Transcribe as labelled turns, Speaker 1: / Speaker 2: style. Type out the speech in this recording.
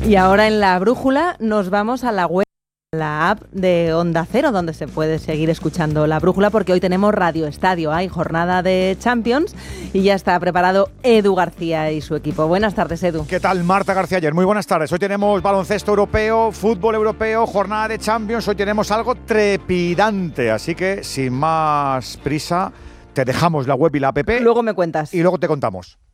Speaker 1: Y ahora en la brújula nos vamos a la web, la app de Onda Cero, donde se puede seguir escuchando la brújula, porque hoy tenemos Radio Estadio, hay jornada de Champions y ya está preparado Edu García y su equipo. Buenas tardes, Edu.
Speaker 2: ¿Qué tal, Marta García Ayer? Muy buenas tardes. Hoy tenemos baloncesto europeo, fútbol europeo, jornada de Champions. Hoy tenemos algo trepidante, así que sin más prisa te dejamos la web y la app.
Speaker 1: Luego me cuentas.
Speaker 2: Y luego te contamos.